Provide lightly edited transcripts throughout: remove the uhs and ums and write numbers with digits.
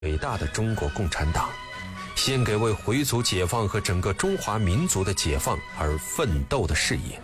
伟大的中国共产党，献给为回族解放和整个中华民族的解放而奋斗的事业。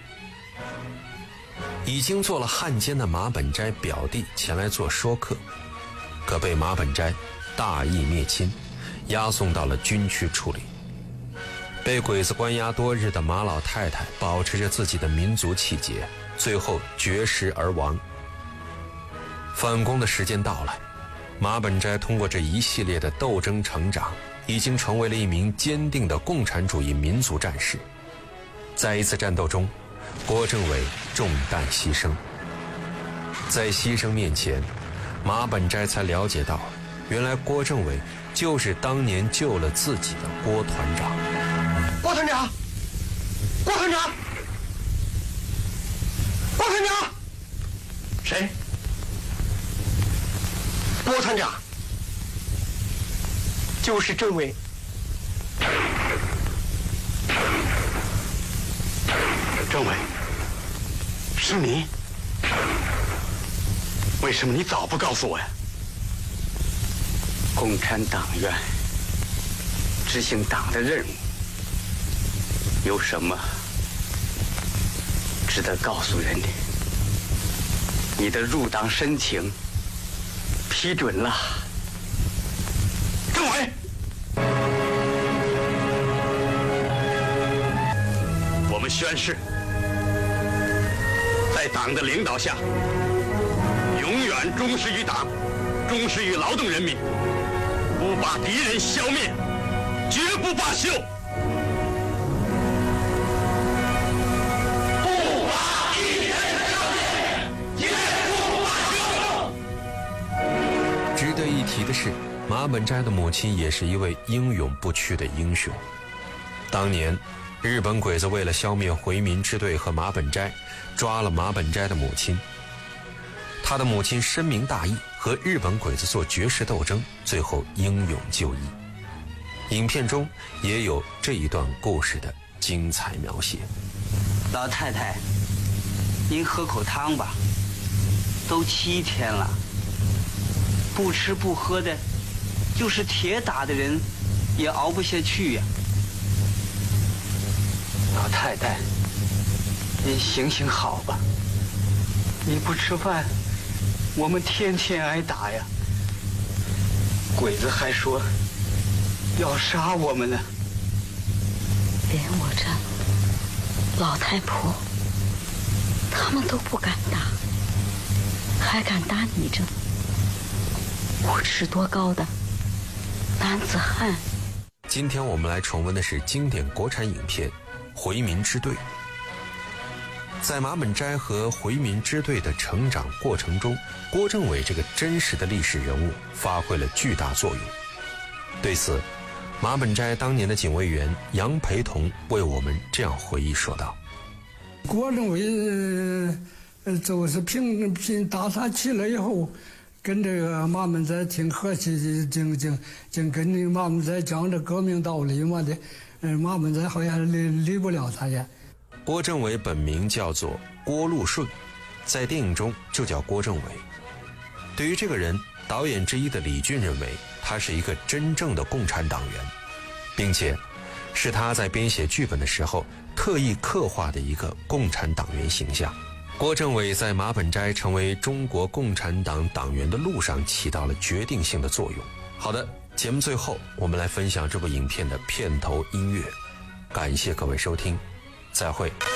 已经做了汉奸的马本斋表弟前来做说客，可被马本斋大义灭亲，押送到了军区处理。被鬼子关押多日的马老太太保持着自己的民族气节，最后绝食而亡。反攻的时间到了，马本斋通过这一系列的斗争成长，已经成为了一名坚定的共产主义民族战士。在一次战斗中，郭政委中弹牺牲。在牺牲面前，马本斋才了解到，原来郭政委就是当年救了自己的郭团长。 郭团长，郭团长，郭团长，谁？郭团长，就是政委。 政委，是你？为什么你早不告诉我呀？ 共产党员执行党的任务，有什么值得告诉人的？你的入党申请批准了。 政委，我们宣誓，在党的领导下，永远忠实于党，忠实于劳动人民，不把敌人消灭，绝不罢休。不把敌人消灭，绝不罢休。 值得一提的是，马本斋的母亲也是一位英勇不屈的英雄。当年日本鬼子为了消灭回民支队和马本斋，抓了马本斋的母亲。他的母亲深明大义，和日本鬼子做绝食斗争，最后英勇就义。影片中也有这一段故事的精彩描写。 老太太，您喝口汤吧，都7天了，不吃不喝的，就是铁打的人也熬不下去呀。老太太，您行行好吧，你不吃饭，我们天天挨打呀。鬼子还说要杀我们呢。 连我这老太婆，他们都不敢打，还敢打你这不知多高的男子汉。 今天我们来重温的是经典国产影片《回民支队》。在马本斋和回民支队的成长过程中，郭政委这个真实的历史人物发挥了巨大作用。对此，马本斋当年的警卫员杨培同为我们这样回忆说道： 郭政委就是凭打他起来以后，跟这个马本斋挺和气，净跟这马本斋讲这革命道理嘛的，马本斋好像离不了他也。 郭政委本名叫做郭禄顺，在电影中就叫郭政委。对于这个人，导演之一的李俊认为他是一个真正的共产党员，并且是他在编写剧本的时候特意刻画的一个共产党员形象。郭政委在马本斋成为中国共产党党员的路上起到了决定性的作用。好的，节目最后我们来分享这部影片的片头音乐。感谢各位收听，再会。